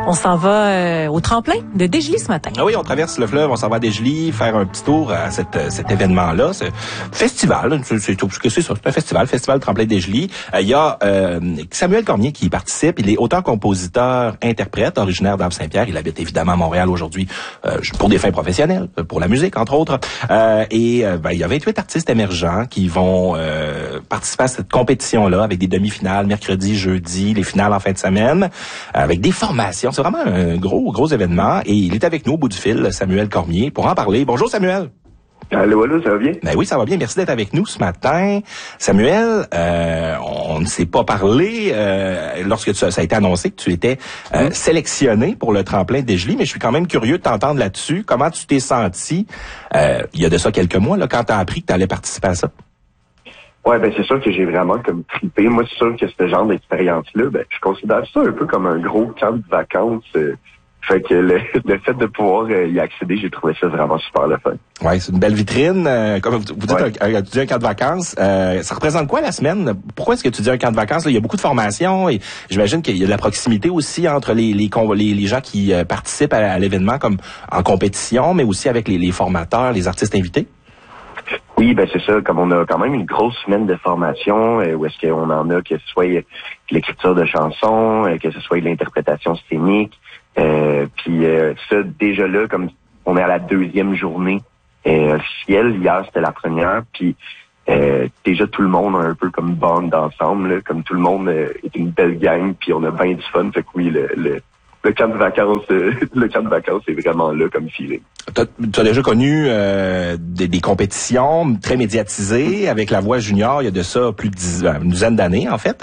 On s'en va au tremplin de Desjely ce matin. Ah oui, on traverse le fleuve, on s'en va à Desjely, faire un petit tour à cet événement-là. C'est festival, c'est tout ce que c'est ça. C'est un festival tremplin de Desjely. Il y a Samuel Cormier qui y participe. Il est auteur-compositeur, interprète, originaire d'Havre-Saint-Pierre. Il habite évidemment à Montréal aujourd'hui pour des fins professionnelles, pour la musique entre autres. Il y a 28 artistes émergents qui vont participer à cette compétition-là avec des demi-finales mercredi, jeudi, les finales en fin de semaine, avec des formations. C'est vraiment un gros événement. Et il est avec nous au bout du fil, Samuel Cormier, pour en parler. Bonjour Samuel. Allô, ça va bien? Ben oui, ça va bien. Merci d'être avec nous ce matin. Samuel, on ne s'est pas parlé lorsque ça a été annoncé que tu étais sélectionné pour le tremplin de Desjely, mais je suis quand même curieux de t'entendre là-dessus. Comment tu t'es senti il y a de ça quelques mois, là, quand tu as appris que tu allais participer à ça? Ouais, ben c'est sûr que j'ai vraiment comme trippé. Moi, c'est sûr que ce genre d'expérience-là, je considère ça un peu comme un gros camp de vacances. Fait que le fait de pouvoir y accéder, j'ai trouvé ça vraiment super le fun. Ouais, c'est une belle vitrine. Comme vous dites, tu dis un camp de vacances. Ça représente quoi la semaine? Pourquoi est-ce que tu dis un camp de vacances? Là, il y a beaucoup de formations et j'imagine qu'il y a de la proximité aussi entre les gens qui participent à l'événement comme en compétition, mais aussi avec les formateurs, les artistes invités. Oui, ben c'est ça. Comme on a quand même une grosse semaine de formation, où est-ce qu'on en a, que ce soit l'écriture de chansons, que ce soit l'interprétation scénique. Puis ça, déjà là, comme on est à la deuxième journée officielle, hier c'était la première, puis déjà tout le monde a un peu comme bande ensemble, là, comme tout le monde est une belle gang, puis on a bien du fun. Fait que oui, le camp de vacances, c'est vraiment là comme feeling. Tu as déjà connu des compétitions très médiatisées avec La Voix junior, il y a de ça plus une dizaine d'années en fait.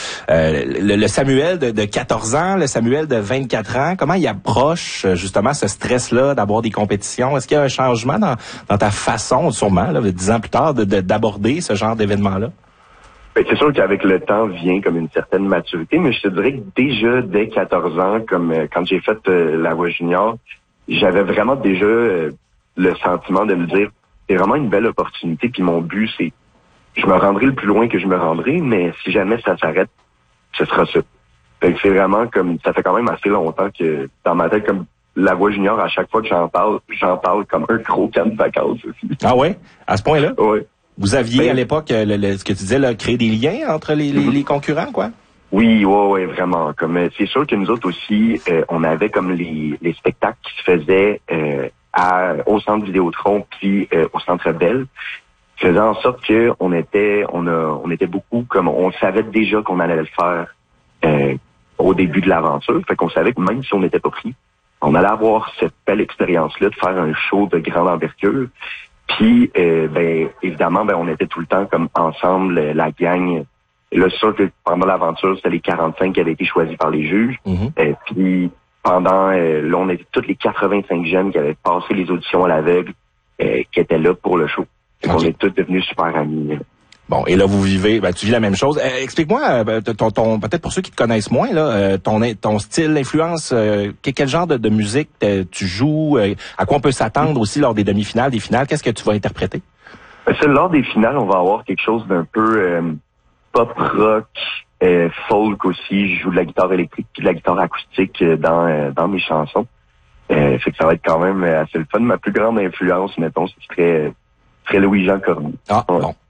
Le Samuel de 14 ans, le Samuel de 24 ans, comment il approche justement ce stress-là d'avoir des compétitions? Est-ce qu'il y a un changement dans ta façon, sûrement, là, 10 ans plus tard, d'aborder ce genre d'événement-là? Ben, c'est sûr qu'avec le temps vient comme une certaine maturité, mais je te dirais que déjà dès 14 ans, comme quand j'ai fait La Voix junior, j'avais vraiment déjà le sentiment de me dire c'est vraiment une belle opportunité, puis mon but c'est je me rendrai le plus loin que je me rendrai, mais si jamais ça s'arrête, ce sera ça. Fait que c'est vraiment comme ça fait quand même assez longtemps que dans ma tête, comme La Voix junior, à chaque fois que j'en parle comme un gros camp de vacances aussi. Ah ouais? À ce point-là? Oui. Vous aviez à l'époque, ce que tu disais, là, créé des liens entre les concurrents, quoi? Oui, ouais, vraiment. Comme c'est sûr que nous autres aussi, on avait comme les spectacles qui se faisaient au centre Vidéotron puis au centre Bell, faisant en sorte que on était beaucoup comme on savait déjà qu'on allait le faire au début de l'aventure. Fait qu'on savait que même si on n'était pas pris, on allait avoir cette belle expérience-là de faire un show de grande envergure. Puis, évidemment, on était tout le temps comme ensemble, la gang. Et là, c'est sûr que pendant l'aventure, c'était les 45 qui avaient été choisis par les juges. Mm-hmm. Puis, pendant, là, on était tous les 85 jeunes qui avaient passé les auditions à l'aveugle, qui étaient là pour le show. Okay. On est tous devenus super amis. Bon, et là, vous vivez, tu vis la même chose. Explique-moi, ton peut-être pour ceux qui te connaissent moins, là, ton style, l'influence, quel genre de musique tu joues, à quoi on peut s'attendre aussi lors des demi-finales, des finales, qu'est-ce que tu vas interpréter? Lors des finales, on va avoir quelque chose d'un peu pop rock, folk aussi. Je joue de la guitare électrique et de la guitare acoustique dans mes chansons. Fait que ça va être quand même assez le fun. Ma plus grande influence, mettons, ce serait Louis-Jean Cormier. Ah, ouais. Bon.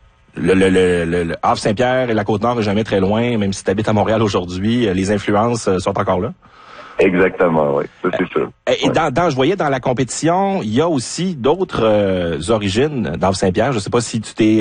Le Havre-Saint-Pierre et la Côte-Nord n'est jamais très loin, même si tu habites à Montréal aujourd'hui, les influences sont encore là. Exactement, oui, ça c'est sûr. Et je voyais dans la compétition, il y a aussi d'autres origines d'Havre-Saint-Pierre. Je sais pas si si tu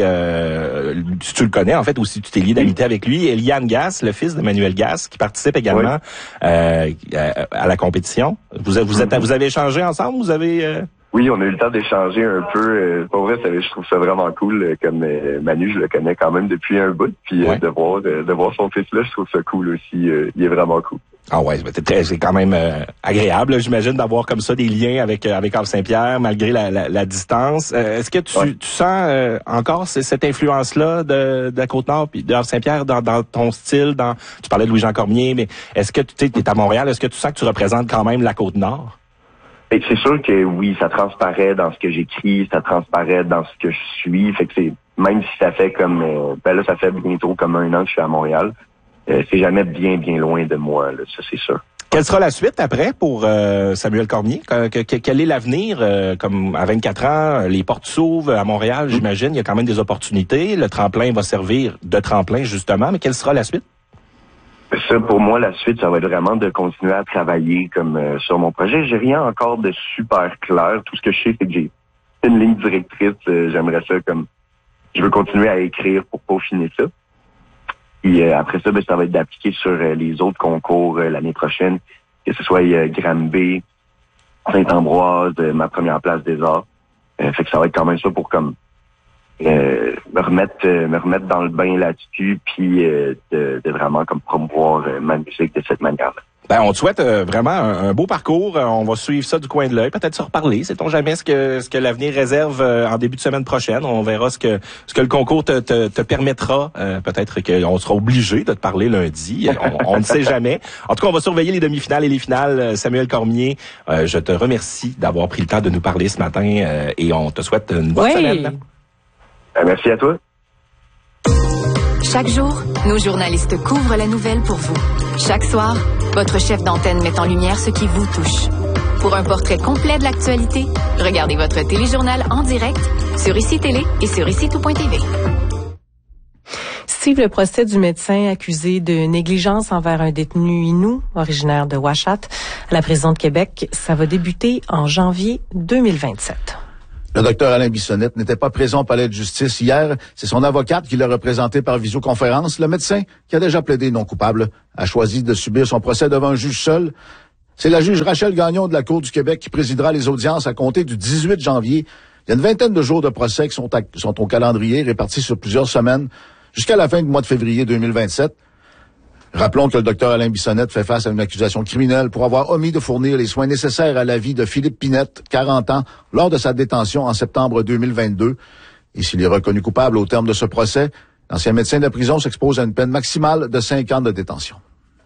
le connais en fait, ou si tu t'es lié d'amitié avec lui. Eliane Gass, le fils d'Emmanuel Gass, qui participe également à la compétition. Vous avez échangé ensemble, vous avez Oui, on a eu le temps d'échanger un peu. Pour vrai, je trouve ça vraiment cool. Comme Manu, je le connais quand même depuis un bout. Puis de voir son fils-là, je trouve ça cool aussi. Il est vraiment cool. Ah ouais, c'est quand même agréable, j'imagine, d'avoir comme ça des liens avec Havre-Saint-Pierre, malgré la distance. Est-ce que tu sens encore cette influence-là de la Côte-Nord puis de Havre-Saint-Pierre dans ton style? Tu parlais de Louis-Jean Cormier, mais est-ce que tu es à Montréal, est-ce que tu sens que tu représentes quand même la Côte-Nord? Et c'est sûr que oui, ça transparaît dans ce que j'écris, ça transparaît dans ce que je suis. Fait que même si ça fait comme là, ça fait bientôt comme 1 an que je suis à Montréal, c'est jamais bien loin de moi, là, ça c'est sûr. Quelle sera la suite après pour Samuel Cormier? Quel est l'avenir? Comme à 24 ans, les portes s'ouvrent à Montréal, j'imagine. Il y a quand même des opportunités. Le tremplin va servir de tremplin, justement. Mais quelle sera la suite? Ça, pour moi, la suite, ça va être vraiment de continuer à travailler comme sur mon projet. J'ai rien encore de super clair. Tout ce que je sais, c'est que j'ai une ligne directrice. J'aimerais ça comme... Je veux continuer à écrire pour peaufiner ça. Puis après ça, ça va être d'appliquer sur les autres concours l'année prochaine, que ce soit Granby, Saint-Ambroise, ma première place des arts. Fait que ça va être quand même ça pour comme me remettre dans le bain là-dessus, puis de vraiment comme promouvoir ma musique de cette manière-là. Ben, on te souhaite vraiment un beau parcours. On va suivre ça du coin de l'œil, peut-être se reparler. Sait-on jamais ce que l'avenir réserve en début de semaine prochaine. On verra ce que le concours te permettra. Peut-être qu'on sera obligé de te parler lundi. On ne sait jamais. En tout cas, on va surveiller les demi-finales et les finales. Samuel Cormier, je te remercie d'avoir pris le temps de nous parler ce matin et on te souhaite une bonne semaine. Merci à toi. Chaque jour, nos journalistes couvrent la nouvelle pour vous. Chaque soir, votre chef d'antenne met en lumière ce qui vous touche. Pour un portrait complet de l'actualité, regardez votre téléjournal en direct sur ICI Télé et sur ICITout.tv. Steve, le procès du médecin accusé de négligence envers un détenu Innu, originaire de Ouachat, à la prison de Québec, ça va débuter en janvier 2027. Le docteur Alain Bissonnette n'était pas présent au palais de justice hier. C'est son avocate qui l'a représenté par visioconférence. Le médecin, qui a déjà plaidé non coupable, a choisi de subir son procès devant un juge seul. C'est la juge Rachel Gagnon de la Cour du Québec qui présidera les audiences à compter du 18 janvier. Il y a une vingtaine de jours de procès qui sont au calendrier, répartis sur plusieurs semaines, jusqu'à la fin du mois de février 2027. Rappelons que le docteur Alain Bissonnette fait face à une accusation criminelle pour avoir omis de fournir les soins nécessaires à la vie de Philippe Pinette, 40 ans, lors de sa détention en septembre 2022. Et s'il est reconnu coupable au terme de ce procès, l'ancien médecin de la prison s'expose à une peine maximale de 5 ans de détention.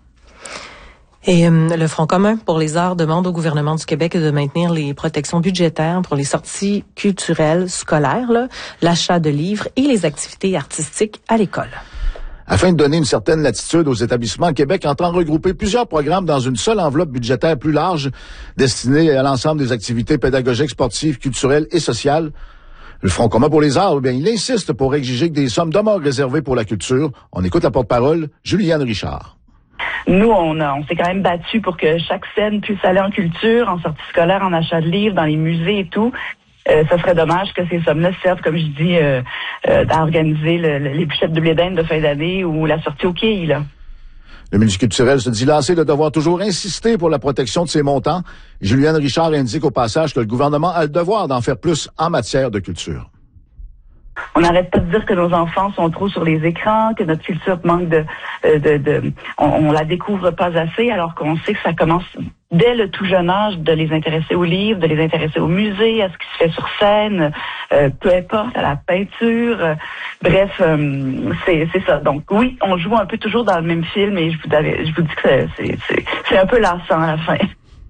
Et le Front commun pour les arts demande au gouvernement du Québec de maintenir les protections budgétaires pour les sorties culturelles scolaires, l'achat de livres et les activités artistiques à l'école. Afin de donner une certaine latitude aux établissements, Québec entend regrouper plusieurs programmes dans une seule enveloppe budgétaire plus large, destinée à l'ensemble des activités pédagogiques, sportives, culturelles et sociales. Le Front commun pour les arts, il insiste pour exiger que des sommes demeurent réservées pour la culture. On écoute la porte-parole, Juliane Richard. Nous, on s'est quand même battu pour que chaque scène puisse aller en culture, en sortie scolaire, en achat de livres, dans les musées et tout. Ça serait dommage que ces sommes-là servent, comme je dis, à organiser les bûchettes de blé d'Inde de fin d'année ou la sortie au quai, là. Le ministre culturel se dit lassé de devoir toujours insister pour la protection de ces montants. Juliane Richard indique au passage que le gouvernement a le devoir d'en faire plus en matière de culture. On n'arrête pas de dire que nos enfants sont trop sur les écrans, que notre culture manque on la découvre pas assez, alors qu'on sait que ça commence dès le tout jeune âge de les intéresser aux livres, de les intéresser au musée, à ce qui se fait sur scène, peu importe, à la peinture. Bref, c'est ça. Donc oui, on joue un peu toujours dans le même film et je vous dis que c'est un peu lassant à la fin.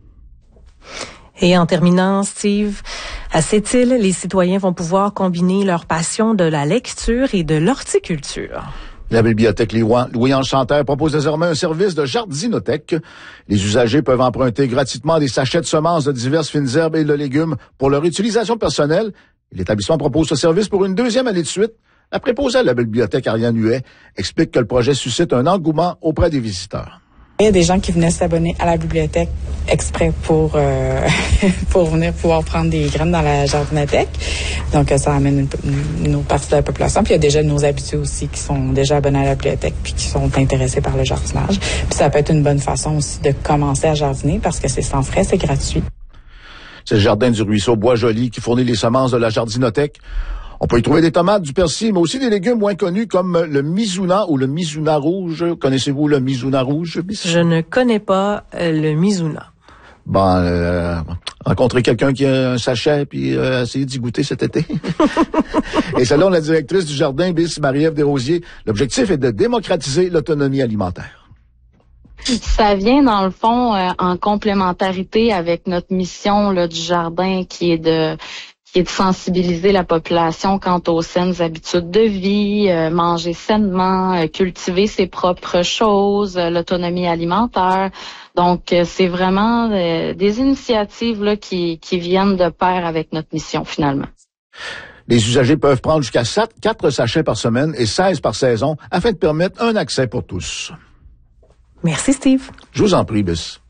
Et en terminant, Steve, à cette île, les citoyens vont pouvoir combiner leur passion de la lecture et de l'horticulture. La bibliothèque Louis-Ange Santerre propose désormais un service de jardinothèque. Les usagers peuvent emprunter gratuitement des sachets de semences de diverses fines herbes et de légumes pour leur utilisation personnelle. L'établissement propose ce service pour une deuxième année de suite. La préposée à la bibliothèque Ariane Huet explique que le projet suscite un engouement auprès des visiteurs. Il y a des gens qui venaient s'abonner à la bibliothèque exprès pour venir pouvoir prendre des graines dans la jardinothèque. Donc, ça amène une autre partie de la population. Puis, il y a déjà nos habitués aussi qui sont déjà abonnés à la bibliothèque puis qui sont intéressés par le jardinage. Puis, ça peut être une bonne façon aussi de commencer à jardiner parce que c'est sans frais, c'est gratuit. C'est le jardin du ruisseau Bois-Joli qui fournit les semences de la jardinothèque. On peut y trouver des tomates, du persil, mais aussi des légumes moins connus comme le mizuna ou le mizuna rouge. Connaissez-vous le mizuna rouge? Je ne connais pas le mizuna. Rencontrer quelqu'un qui a un sachet puis essayer d'y goûter cet été. Et selon la directrice du jardin, Miss Marie-Ève Desrosiers, l'objectif est de démocratiser l'autonomie alimentaire. Ça vient, dans le fond, en complémentarité avec notre mission là, du jardin qui est de qui est de sensibiliser la population quant aux saines habitudes de vie, manger sainement, cultiver ses propres choses, l'autonomie alimentaire. Donc, c'est vraiment des initiatives là qui viennent de pair avec notre mission, finalement. Les usagers peuvent prendre jusqu'à 4 sachets par semaine et 16 par saison afin de permettre un accès pour tous. Merci, Steve. Je vous en prie, Bis.